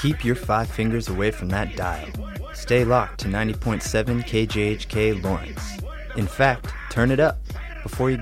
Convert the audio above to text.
Keep your 5 fingers away from that dial. Stay locked to 90.7 KJHK Lawrence. In fact, turn it up before you